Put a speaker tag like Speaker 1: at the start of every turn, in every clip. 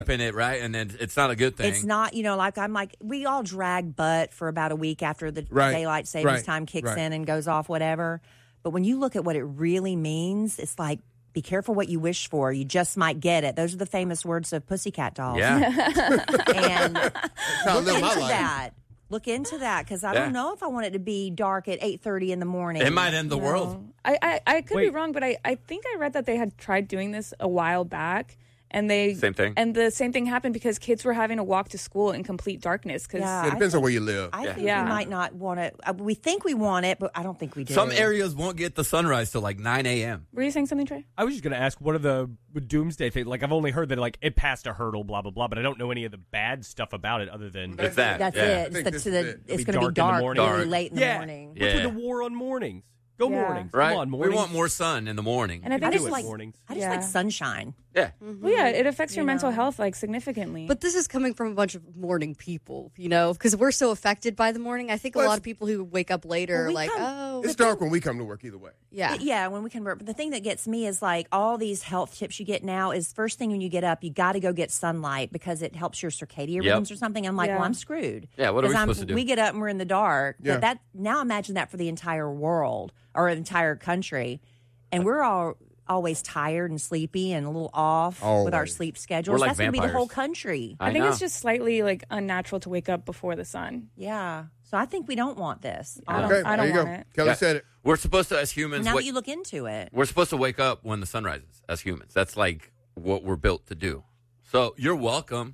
Speaker 1: in it, right? And then it's not a good thing.
Speaker 2: It's not, we all drag butt for about a week after the daylight savings time kicks in and goes off, whatever. But when you look at what it really means, it's like, be careful what you wish for. You just might get it. Those are the famous words of Pussycat Dolls.
Speaker 1: Yeah.
Speaker 2: And look into that because I don't know if I want it to be dark at 8:30 in the morning.
Speaker 1: It might end the world.
Speaker 3: I could be wrong, but I think I read that they had tried doing this a while back. And
Speaker 1: same thing.
Speaker 3: And the same thing happened because kids were having to walk to school in complete darkness.
Speaker 4: It depends on where you live.
Speaker 2: I think we might not want it. We think we want it, but I don't think we do.
Speaker 1: Some areas won't get the sunrise till like 9 a.m.
Speaker 3: Were you saying something, Trey?
Speaker 5: I was just going to ask, what are the doomsday things? Like, I've only heard that it passed a hurdle, blah, blah, blah, but I don't know any of the bad stuff about it other than...
Speaker 1: It's that.
Speaker 2: That's it. It's going to be dark really late in the morning.
Speaker 5: What's with the war on mornings? Go mornings.
Speaker 1: Right.
Speaker 5: Come on, mornings.
Speaker 1: We want more sun in the morning.
Speaker 3: And I think
Speaker 2: I just like sunshine.
Speaker 1: Yeah.
Speaker 3: Well, yeah, it affects your mental health significantly.
Speaker 6: But this is coming from a bunch of morning people, because we're so affected by the morning. I think a lot of people who wake up later are like,
Speaker 4: it's dark when we come to work either way.
Speaker 6: Yeah.
Speaker 2: Yeah, when we can work. But the thing that gets me is like all these health tips you get now is first thing when you get up, you got to go get sunlight because it helps your circadian rhythms or something. I'm like, well, I'm screwed.
Speaker 1: Yeah, what are we supposed to do?
Speaker 2: We get up and we're in the dark.
Speaker 4: Yeah.
Speaker 2: But now imagine that for the entire world or the entire country. And we're all always tired and sleepy and a little off with our sleep schedules.
Speaker 1: We're like
Speaker 2: That's going to be the
Speaker 1: vampires.
Speaker 2: whole country.
Speaker 3: I think it's just slightly unnatural to wake up before the sun.
Speaker 2: Yeah. So I think we don't want this.
Speaker 3: I don't
Speaker 4: there you
Speaker 3: want
Speaker 4: go.
Speaker 3: it.
Speaker 4: Kelly said it.
Speaker 1: We're supposed to, as humans...
Speaker 2: Now that you look into it.
Speaker 1: We're supposed to wake up when the sun rises as humans. That's like what we're built to do. So you're welcome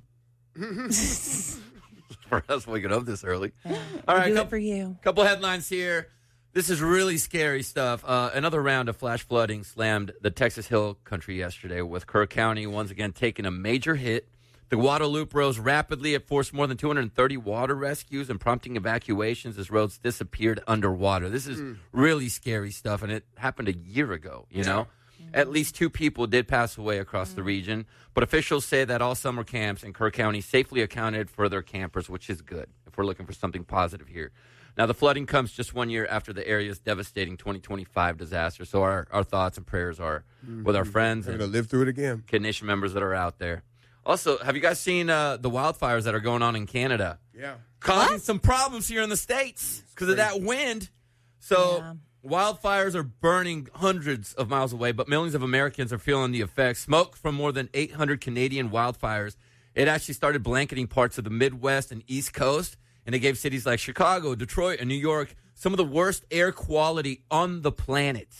Speaker 1: for us waking up this early. All right,
Speaker 2: do it for you.
Speaker 1: Couple headlines here. This is really scary stuff. Another round of flash flooding slammed the Texas Hill Country yesterday, with Kerr County once again taking a major hit. The Guadalupe rose rapidly. It forced more than 230 water rescues and prompting evacuations as roads disappeared underwater. This is really scary stuff, and it happened a year ago, At least 2 people did pass away across the region, but officials say that all summer camps in Kerr County safely accounted for their campers, which is good if we're looking for something positive here. Now, the flooding comes just 1 year after the area's devastating 2025 disaster, so our thoughts and prayers are with our friends
Speaker 4: We're
Speaker 1: and
Speaker 4: going to live through it again.
Speaker 1: Kid Nation members that are out there. Also, have you guys seen the wildfires that are going on in Canada?
Speaker 4: Yeah.
Speaker 1: Causing some problems here in the States because of that wind. So wildfires are burning hundreds of miles away, but millions of Americans are feeling the effects. Smoke from more than 800 Canadian wildfires. It actually started blanketing parts of the Midwest and East Coast, and it gave cities like Chicago, Detroit, and New York some of the worst air quality on the planet.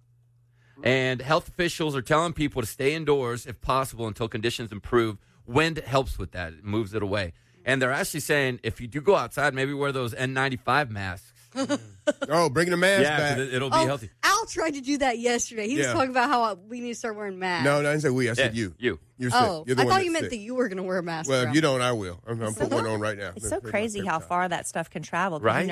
Speaker 1: And health officials are telling people to stay indoors if possible until conditions improve. Wind helps with that. It moves it away. And they're actually saying if you do go outside, maybe wear those N95 masks.
Speaker 4: Bringing the mask back.
Speaker 1: Yeah, it'll be healthy.
Speaker 6: Al tried to do that yesterday. He was talking about how we need to start wearing masks.
Speaker 4: No, I didn't say we. I said you.
Speaker 1: You.
Speaker 4: You're sick. You're the
Speaker 6: I
Speaker 4: one
Speaker 6: thought you
Speaker 4: that's
Speaker 6: meant
Speaker 4: sick.
Speaker 6: that you were going to wear a mask.
Speaker 4: Well, if you don't, I will. I'm putting one on right now.
Speaker 2: It's so crazy how far that stuff can travel.
Speaker 1: Right.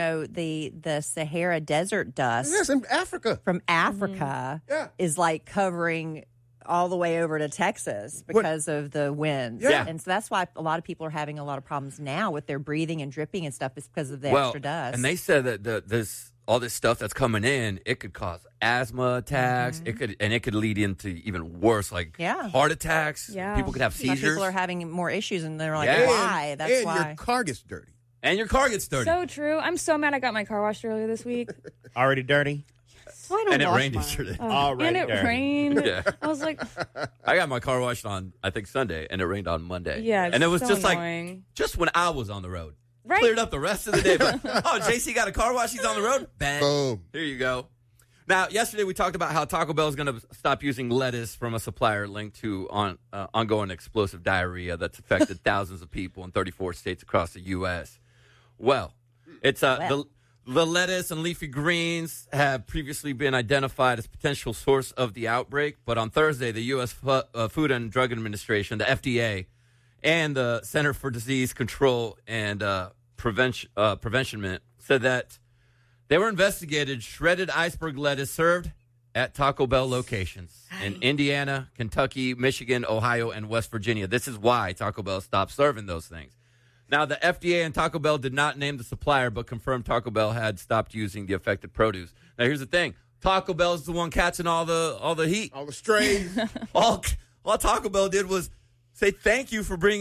Speaker 2: The Sahara desert dust
Speaker 4: Yes, in Africa.
Speaker 2: from Africa is like covering all the way over to Texas because of the winds.
Speaker 1: Yeah.
Speaker 2: And so that's why a lot of people are having a lot of problems now with their breathing and dripping and stuff is because of the extra dust.
Speaker 1: And they said that all this stuff that's coming in, it could cause asthma attacks. It could lead into even worse, like heart attacks.
Speaker 3: Yeah.
Speaker 1: People could have
Speaker 2: Some
Speaker 1: seizures.
Speaker 2: people are having more issues and they're like,
Speaker 1: Yeah.
Speaker 2: why? That's
Speaker 4: and
Speaker 2: why.
Speaker 4: your car gets dirty.
Speaker 1: And your car gets dirty.
Speaker 3: So true. I'm so mad I got my car washed earlier this week.
Speaker 5: Already dirty?
Speaker 6: So I don't
Speaker 1: And it
Speaker 6: wash
Speaker 1: rained
Speaker 6: mine.
Speaker 1: yesterday.
Speaker 3: And it rained.
Speaker 1: Yeah.
Speaker 3: I was like,
Speaker 1: I got my car washed on, I think, Sunday, and it rained on Monday.
Speaker 3: yeah.
Speaker 1: And it was
Speaker 3: so
Speaker 1: just
Speaker 3: annoying.
Speaker 1: like, just when I was on the road.
Speaker 3: Right.
Speaker 1: Cleared up the rest of the day. But, JC got a car wash. He's on the road. Bang.
Speaker 4: Boom.
Speaker 1: Here you go. Now, yesterday we talked about how Taco Bell is going to stop using lettuce from a supplier linked to ongoing explosive diarrhea that's affected thousands of people in 34 states across the U.S. Well, it's the lettuce and leafy greens have previously been identified as potential source of the outbreak, but on Thursday, the U.S. Food and Drug Administration, the FDA, and the Center for Disease Control and Prevention said that they were investigated shredded iceberg lettuce served at Taco Bell locations in Indiana, Kentucky, Michigan, Ohio, and West Virginia. This is why Taco Bell stopped serving those things. Now, the FDA and Taco Bell did not name the supplier, but confirmed Taco Bell had stopped using the affected produce. Now, here's the thing. Taco Bell's the one catching all the heat.
Speaker 4: All the strays.
Speaker 1: All Taco Bell did was Say thank you for bringing